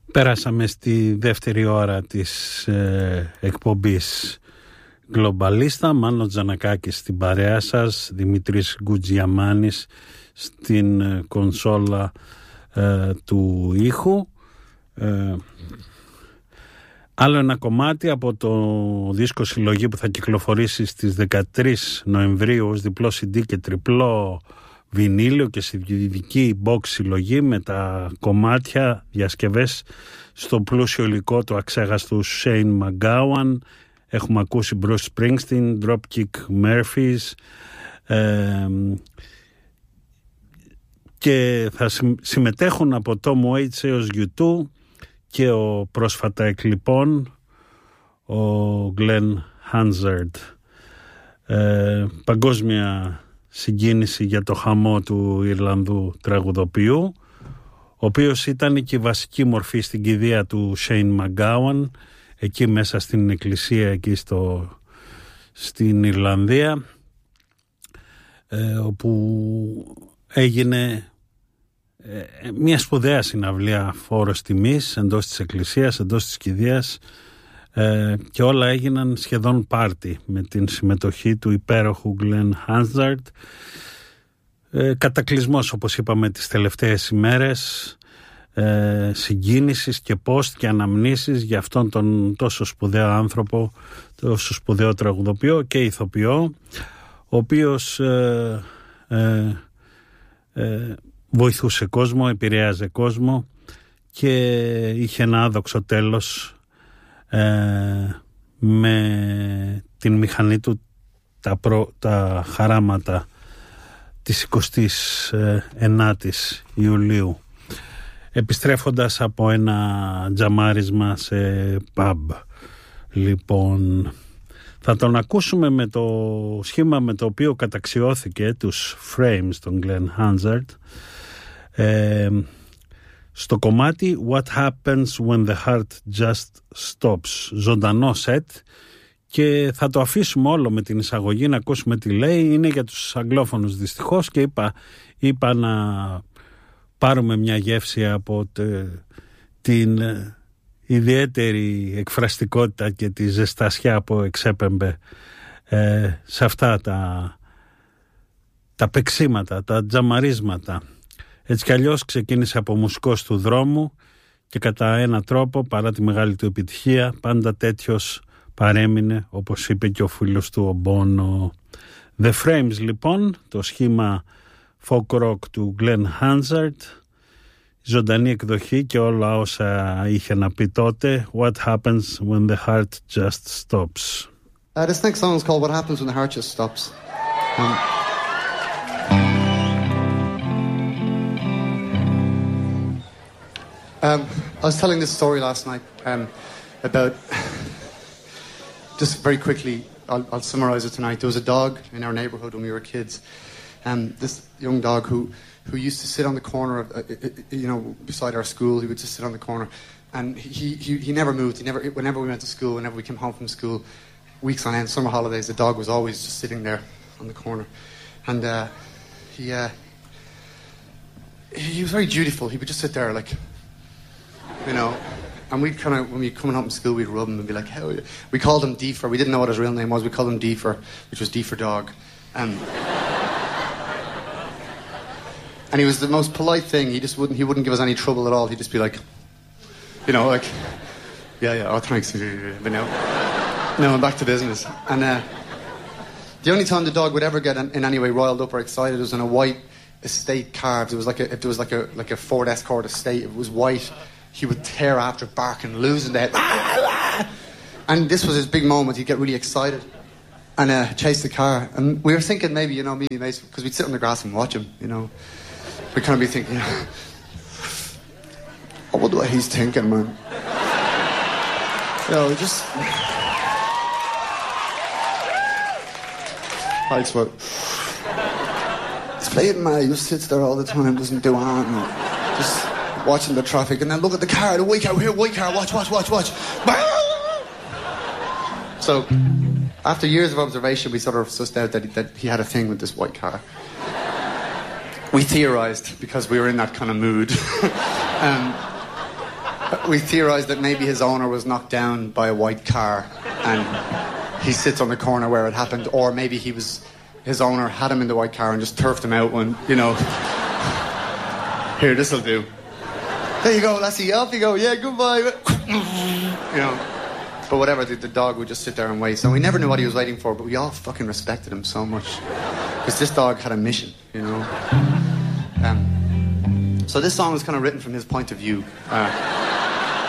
Πέρασαμε στη δεύτερη ώρα της εκπομπής Γκλομπαλίστα. Μάνος Τζανακάκης στην παρέα σας, Δημήτρης Γκουτζιαμάνης στην κονσόλα του ήχου. Άλλο ένα κομμάτι από το δίσκο συλλογή που θα κυκλοφορήσει στις 13 Νοεμβρίου ως διπλό CD και τριπλό βινίλιο και σε ειδική box συλλογή με τα κομμάτια, διασκευές στο πλούσιο υλικό του αξέχαστου Shane McGowan. Έχουμε ακούσει Bruce Springsteen, Dropkick Murphys και θα συμμετέχουν από Tom Waits έως U2 και ο πρόσφατα εκλειπών ο Glenn Hansard. Παγκόσμια συγκίνηση για το χαμό του Ιρλανδού τραγουδοποιού, ο οποίος ήταν και η βασική μορφή στην κηδεία του Shane McGowan εκεί μέσα στην εκκλησία εκεί στην Ιρλανδία, όπου έγινε μια σπουδαία συναυλία φόρος τιμής εντός της εκκλησίας, εντός της κηδείας, και όλα έγιναν σχεδόν πάρτι με την συμμετοχή του υπέροχου Glenn Hansard. Κατακλυσμός, όπως είπαμε, τις τελευταίες ημέρες, συγκίνησης και post και αναμνήσεις για αυτόν τον τόσο σπουδαίο άνθρωπο, τόσο σπουδαίο τραγουδοποιό και ηθοποιό, ο οποίος βοηθούσε κόσμο, επηρέαζε κόσμο και είχε ένα άδοξο τέλος με την μηχανή του τα χαράματα της 29ης Ιουλίου, επιστρέφοντας από ένα τζαμάρισμα σε pub. Λοιπόν, θα τον ακούσουμε με το σχήμα με το οποίο καταξιώθηκε τους Frames των Glenn Hansard, στο κομμάτι What Happens When the Heart Just Stops, ζωντανό σετ, και θα το αφήσουμε όλο με την εισαγωγή να ακούσουμε τι λέει. Είναι για τους αγγλόφωνους δυστυχώς και είπα να πάρουμε μια γεύση από την ιδιαίτερη εκφραστικότητα και τη ζεστασιά που εξέπεμπε σε αυτά τα παίξίματα, τα τζαμαρίσματα. Έτσι κι αλλιώς ξεκίνησε από μουσικός του δρόμου και κατά έναν τρόπο, παρά τη μεγάλη του επιτυχία, πάντα τέτοιος παρέμεινε, όπως είπε και ο φίλος του ο Μπόνο. The Frames λοιπόν, το σχήμα folk rock του Glenn Hansard, ζωντανή εκδοχή και όλα όσα είχε να πει τότε. What happens when the heart just stops. This next song is called What Happens When the Heart Just Stops. I was telling this story last night about, just very quickly, I'll summarize it tonight. There was a dog in our neighborhood when we were kids. This young dog who used to sit on the corner of, beside our school. He would just sit on the corner, and he never moved. Whenever we went to school, whenever we came home from school, weeks on end, summer holidays, the dog was always just sitting there on the corner, and he was very dutiful. He would just sit there, like, and we'd kind of, when we coming home from school, we'd rub him and be like, hell yeah. We called him Deefer. We didn't know what his real name was. We called him Deefer, which was Deefer dog. And he was the most polite thing. He wouldn't give us any trouble at all. He'd just be like, yeah, oh, thanks. But no, I'm back to business. And the only time the dog would ever get in any way riled up or excited was in a white estate car. If there was like a Ford Escort estate, it was white. He would tear after, barking, losing the head. And this was his big moment. He'd get really excited and chase the car. And we were thinking maybe, me and my mates, because we'd sit on the grass and watch him, we'd kind of be thinking, I wonder what he's thinking, man. Just... Heights what? He's playing mad. He just sits there all the time, doesn't do anything. Just watching the traffic, and then look at the car, the white car, here, white car, watch. So, after years of observation, we sort of sussed out that he had a thing with this white car. We theorized, because we were in that kind of mood. we theorized that maybe his owner was knocked down by a white car and he sits on the corner where it happened, or maybe his owner had him in the white car and just turfed him out when, you know, here, this'll do. There you go, lassie, off you go, yeah, goodbye. You know, but whatever, the dog would just sit there and wait. So we never knew what he was waiting for, but we all fucking respected him so much. Because this dog had a mission, you know. So this song was kind of written from his point of view.